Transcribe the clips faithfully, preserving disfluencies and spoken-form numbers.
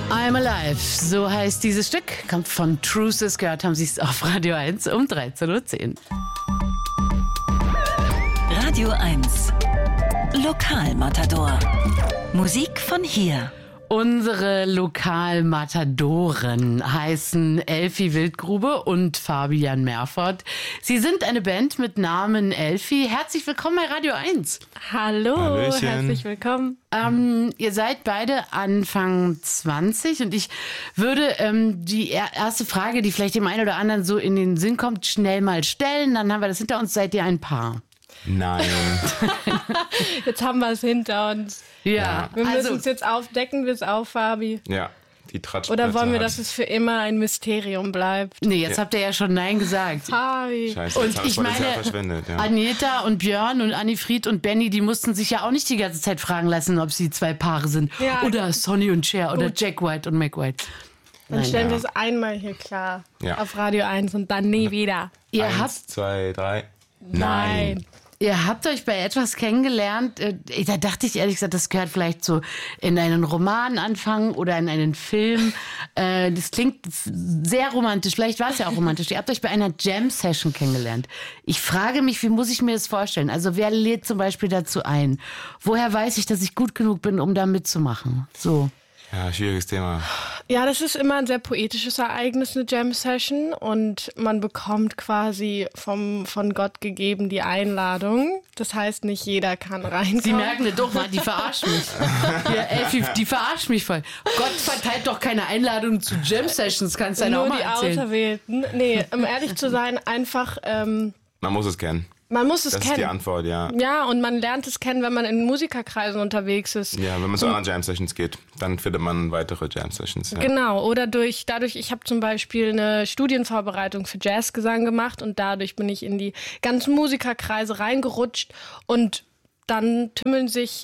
I'm Alive, so heißt dieses Stück, kommt von Truces, gehört haben Sie es auf Radio eins um dreizehn Uhr zehn. Radio eins, Lokalmatador. Musik von hier. Unsere Lokalmatadoren heißen Elfi Wildgrube und Fabian Merfort. Sie sind eine Band mit Namen Elfi. Herzlich willkommen bei Radio eins. Hallo, Hallöchen. herzlich willkommen. Ähm, ihr seid beide Anfang zwanzig und ich würde ähm, die er- erste Frage, die vielleicht dem einen oder anderen so in den Sinn kommt, schnell mal stellen. Dann haben wir das hinter uns. Seid ihr ein Paar? Nein. Jetzt haben wir es hinter uns. Ja. Wir müssen Also, es jetzt aufdecken, wir es auf, Fabi. Ja, die Tratsch. Oder wollen wir, dass es für immer ein Mysterium bleibt? nee, jetzt habt ihr ja schon Nein gesagt. Fabi. Scheiße, Und jetzt haben wir ich das Potenzial meine, verschwendet. Ja. Agneta und Björn und Annifried und Benny, die mussten sich ja auch nicht die ganze Zeit fragen lassen, ob sie zwei Paare sind. Ja. Oder Sonny und Cher oder Jack White und Mac White. Dann Nein, stellen ja. wir es einmal hier klar. Ja. Auf Radio eins und dann nie wieder. Ihr Eins, habt, zwei, drei. Nein. ihr habt euch bei etwas kennengelernt, äh, da dachte ich ehrlich gesagt, das gehört vielleicht so in einen Roman anfangen oder in einen Film. Äh, das klingt sehr romantisch, vielleicht war es ja auch romantisch. Ihr habt euch bei einer Jam-Session kennengelernt. Ich frage mich, wie muss ich mir das vorstellen? Also wer lädt zum Beispiel dazu ein? Woher weiß ich, dass ich gut genug bin, um da mitzumachen? So. Ja, schwieriges Thema. Ja, das ist immer ein sehr poetisches Ereignis, eine Jam-Session. Und man bekommt quasi vom, von Gott gegeben die Einladung. Das heißt, nicht jeder kann reinkommen. Sie merken es doch mal, die verarscht mich. Ja, Elfi, die verarscht mich voll. Gott verteilt doch keine Einladung zu Jam-Sessions, kannst du ja Nur auch mal die erzählen. Auserwählten. Nee, um ehrlich zu sein, einfach, ähm, Man muss es kennen. man muss es Das kennen. ist die Antwort, ja. Ja, und man lernt es kennen, wenn man in Musikerkreisen unterwegs ist. Ja, wenn man zu anderen Jam-Sessions geht, dann findet man weitere Jam-Sessions. Ja. Genau, oder durch, dadurch, ich habe zum Beispiel eine Studienvorbereitung für Jazzgesang gemacht und dadurch bin ich in die ganzen Musikerkreise reingerutscht und dann tümmeln sich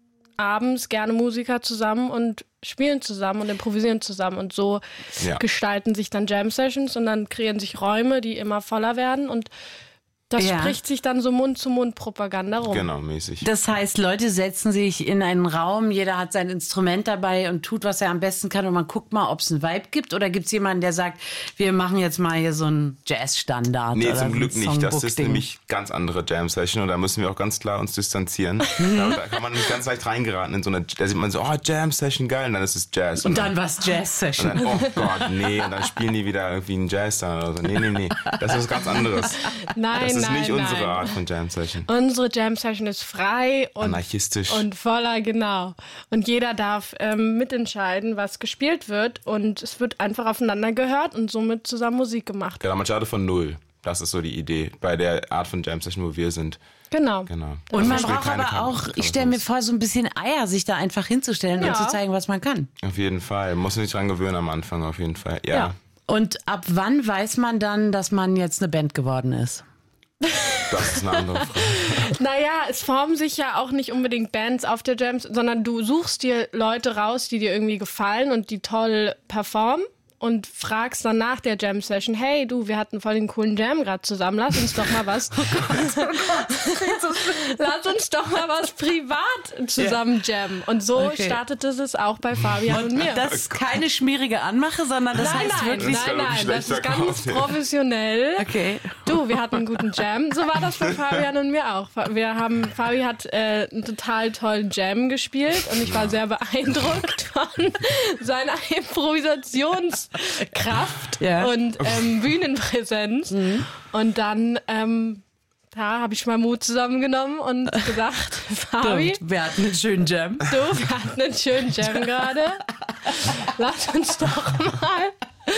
abends gerne Musiker zusammen und spielen zusammen und improvisieren zusammen und so Ja. gestalten sich dann Jam-Sessions und dann kreieren sich Räume, die immer voller werden und das Ja. spricht sich dann so Mund-zu-Mund-Propaganda rum. Genau, mäßig. Das heißt, Leute setzen sich in einen Raum, jeder hat sein Instrument dabei und tut, was er am besten kann und man guckt mal, ob es einen Vibe gibt oder gibt es jemanden, der sagt, wir machen jetzt mal hier so einen Jazz-Standard? Nee, oder zum ein Glück nicht. Das ist Songbook-Ding? nämlich ganz andere Jam-Session und da müssen wir auch ganz klar uns distanzieren. da, da kann man nicht ganz leicht reingeraten in so eine, da sieht man so, oh, Jam-Session, geil, und dann ist es Jazz. Und dann was Jazz-Session. Und dann, oh Gott, nee, und dann spielen die wieder irgendwie einen Jazz dann oder so. Nee, nee, nee, das ist was ganz anderes. Nein, Das ist nein, nicht nein. unsere Art von Jam-Session. Unsere Jam-Session ist frei und, Anarchistisch. und voller, genau. Und jeder darf ähm, mitentscheiden, was gespielt wird. Und es wird einfach aufeinander gehört und somit zusammen Musik gemacht. Genau, man startet von null. Das ist so die Idee bei der Art von Jam-Session, wo wir sind. Genau. Genau. Und Also man spielt braucht keine aber auch, Kam- ich stelle mir vor, so ein bisschen Eier, sich da einfach hinzustellen Ja. und zu zeigen, was man kann. Auf jeden Fall. Muss sich dran gewöhnen am Anfang, auf jeden Fall. Ja. Ja. Und ab wann weiß man dann, dass man jetzt eine Band geworden ist? Das ist eine andere Frage. Naja, es formen sich ja auch nicht unbedingt Bands auf der Jams, sondern du suchst dir Leute raus, die dir irgendwie gefallen und die toll performen. Und fragst dann nach der Jam-Session, hey du, wir hatten voll den coolen Jam gerade zusammen, lass uns doch mal was. Oh Gott, oh Gott. Lass uns doch mal was privat zusammen jammen. Und so Okay. startete es auch bei Fabian und mir. Das ist keine schmierige Anmache, sondern das nein, heißt nein, wirklich... Das ist nein, ja nein, wirklich das ist schlecht ganz verkauft. professionell. Okay. Du, wir hatten einen guten Jam. So war das bei Fabian und mir auch. Wir haben, Fabi hat äh, einen total tollen Jam gespielt und ich war sehr beeindruckt von seiner Improvisationskraft Ja. und ähm, Bühnenpräsenz. Und dann ähm, da habe ich mal Mut zusammengenommen und gesagt, Fabi, Stimmt, wir hatten einen schönen Jam. du, wir hatten einen schönen Jam gerade. Lass uns doch mal,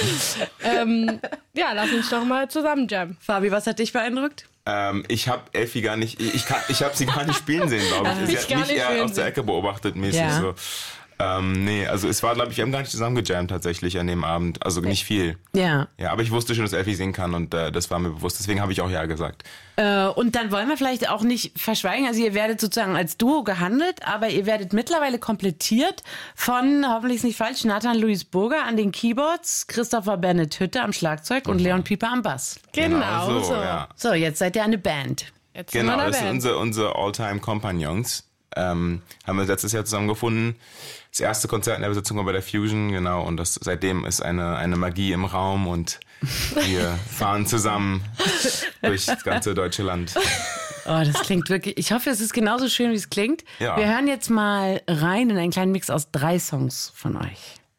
ähm, ja, lass uns doch mal zusammen jammen. Fabi, was hat dich beeindruckt? Ähm, ich habe Elfi gar nicht, ich, kann, ich habe sie gar nicht spielen sehen, glaube ich. mich Sie hat gar mich nicht eher spielen aus der sehen. Ecke beobachtet, mäßig Ja. so. Ähm, nee, also es war, glaube ich, wir haben gar nicht zusammen gejammt tatsächlich an dem Abend. Also nicht viel. Ja. Ja, aber ich wusste schon, dass Elfi singen kann und äh, das war mir bewusst. Deswegen habe ich auch ja gesagt. Äh, und dann wollen wir vielleicht auch nicht verschweigen, also ihr werdet sozusagen als Duo gehandelt, aber ihr werdet mittlerweile komplettiert von, hoffentlich ist nicht falsch, Nathan Luis Burger an den Keyboards, Christopher Bennett Hütte am Schlagzeug und Leon Pieper am Bass. Genau, so. so. Ja. So, jetzt seid ihr eine Band. Jetzt sind Genau, wir das dabei. sind unsere, unsere All-Time-Kompagnons. ähm, haben wir letztes Jahr zusammengefunden. Das erste Konzert in der Besetzung war bei der Fusion, genau. Und das, seitdem ist eine, eine Magie im Raum und wir fahren zusammen durch das ganze deutsche Land. Oh, das klingt wirklich, ich hoffe, es ist genauso schön, wie es klingt. Ja. Wir hören jetzt mal rein in einen kleinen Mix aus drei Songs von euch.